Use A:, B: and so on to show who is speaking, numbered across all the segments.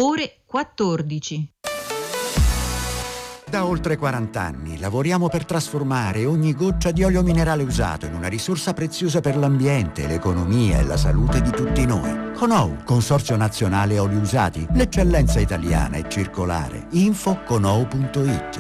A: ore 14.
B: Da oltre 40 anni lavoriamo per trasformare ogni goccia di olio minerale usato in una risorsa preziosa per l'ambiente, l'economia e la salute di tutti noi. Conou, Consorzio Nazionale Oli Usati, l'eccellenza italiana è circolare. Info conou.it.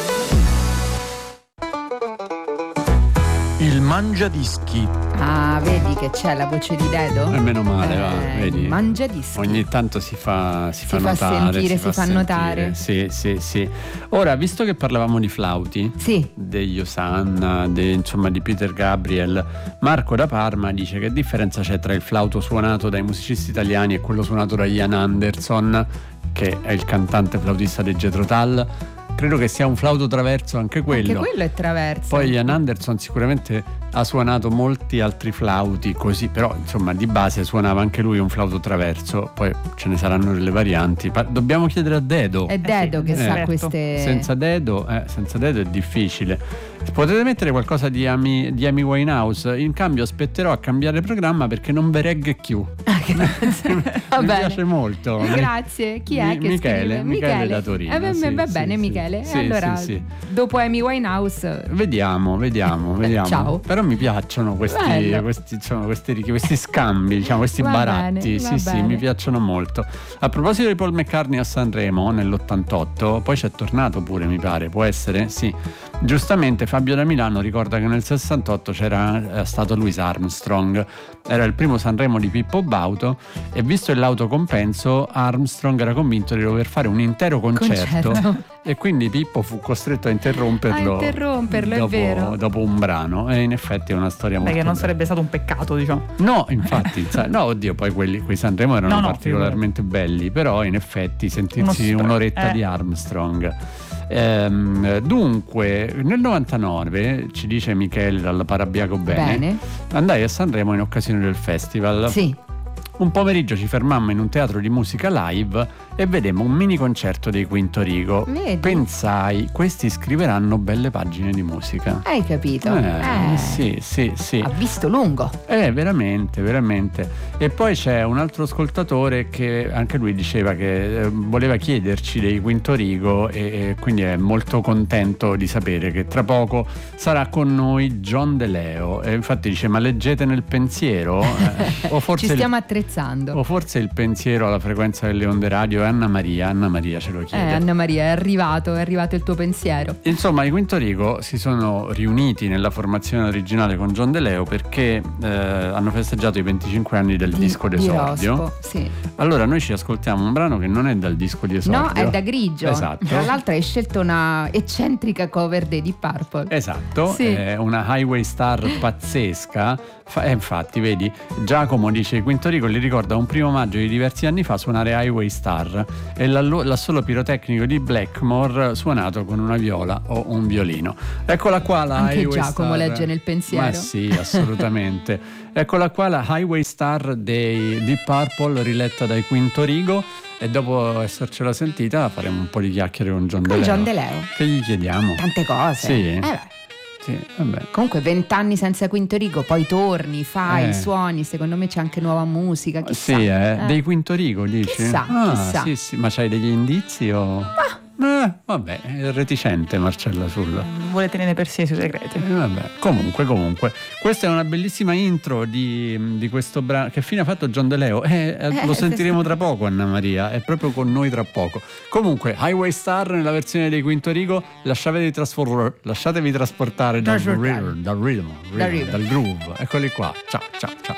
C: Il Mangiadischi.
D: Ah, vedi che c'è la voce di Dedo?
C: Meno male, va, vedi.
D: Mangiadischi.
C: Ogni tanto si fa
D: notare. Si fa notare.
C: Sì. Ora, visto che parlavamo di flauti, degli Osanna, di Peter Gabriel, Marco da Parma dice: che differenza c'è tra il flauto suonato dai musicisti italiani e quello suonato da Ian Anderson, che è il cantante flautista dei Jethro Tull? Credo che sia un flauto traverso anche quello.
D: Anche quello è traverso.
C: Poi Ian Anderson sicuramente ha suonato molti altri flauti così, però insomma di base suonava anche lui un flauto traverso. Poi ce ne saranno delle varianti. Dobbiamo chiedere a Dedo.
D: È Dedo che sa queste.
C: Senza Dedo è difficile. Potete mettere qualcosa di Amy Winehouse. In cambio aspetterò a cambiare programma perché non ve regge più. Mi piace molto.
D: Grazie. Chi è che
C: Michele da Torino.
D: Va bene, Michele. Allora, dopo Amy Winehouse,
C: vediamo.
D: Ciao.
C: Però mi piacciono questi scambi, questi baratti. Sì, mi piacciono molto. A proposito di Paul McCartney a Sanremo nell'88, poi c'è tornato pure, mi pare, può essere? Sì. Giustamente Fabio da Milano ricorda che nel 68 c'era stato Louis Armstrong, era il primo Sanremo di Pippo Baudo, e visto l'autocompenso Armstrong era convinto di dover fare un intero concerto. E quindi Pippo fu costretto a interromperlo
D: è vero.
C: dopo un brano, e in effetti è una storia molto
E: che non
C: bella.
E: sarebbe stato un peccato, diciamo.
C: No, infatti, poi quei Sanremo erano particolarmente belli, però in effetti sentirsi un'oretta di Armstrong. Dunque nel 99, ci dice Michele dal Parabiago Bene, andai a Sanremo in occasione del festival. Un pomeriggio ci fermammo in un teatro di musica live e vedemmo un mini concerto dei Quinto Rigo. Pensai, questi scriveranno belle pagine di musica.
D: Hai capito?
C: Sì.
D: Ha visto lungo.
C: Veramente. E poi c'è un altro ascoltatore che anche lui diceva che voleva chiederci dei Quinto Rigo, e quindi è molto contento di sapere che tra poco sarà con noi John De Leo. E infatti dice: ma leggete nel pensiero? O forse
D: ci stiamo attrezzando.
C: O forse il pensiero alla frequenza delle onde radio è Anna Maria ce lo chiede.
D: Anna Maria, è arrivato il tuo pensiero.
C: Insomma, i Quinto Rigo si sono riuniti nella formazione originale con John De Leo perché hanno festeggiato i 25 anni del disco d'esordio. Allora noi ci ascoltiamo un brano che non è dal disco di esordio.
D: No, è da Grigio.
C: Esatto.
D: Tra l'altro hai scelto una eccentrica cover dei Deep Purple.
C: Esatto, è una Highway Star pazzesca. Infatti, vedi, Giacomo dice: i Quinto Rigo li ricorda un 1 maggio di diversi anni fa suonare Highway Star e l'assolo pirotecnico di Blackmore suonato con una viola o un violino. Eccola qua la
D: Anche
C: Highway
D: Giacomo
C: Star.
D: legge nel pensiero.
C: Ma sì, assolutamente. Eccola qua la Highway Star dei Deep Purple riletta dai Quinto Rigo, e dopo essercela sentita faremo un po' di chiacchiere con John De Leo. Che gli chiediamo?
D: Tante cose.
C: Sì. Vabbè.
D: Comunque 20 anni senza Quinto Rigo, poi torni, fai, suoni, secondo me c'è anche nuova musica, chissà.
C: Dei Quinto Rigo dici?
D: Chissà.
C: Sì, ma c'hai degli indizi o... vabbè, è reticente Marcella sul...
E: Vuole tenere per sé i suoi segreti.
C: Vabbè. Comunque questa è una bellissima intro di questo brano. Che fine ha fatto John De Leo? Lo sentiremo tra poco, Anna Maria, è proprio con noi tra poco. Comunque Highway Star nella versione dei Quinto Rigo, lasciatevi trasportare dal rhythm, dal groove. Eccoli qua. Ciao.